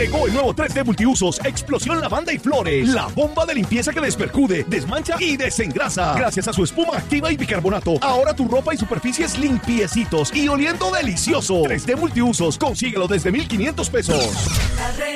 Llegó el nuevo 3D Multiusos, Explosión Lavanda y Flores. La bomba de limpieza que despercude, desmancha y desengrasa. Gracias a su espuma activa y bicarbonato, ahora tu ropa y superficies limpiecitos y oliendo delicioso. 3D Multiusos, consíguelo desde $1,500.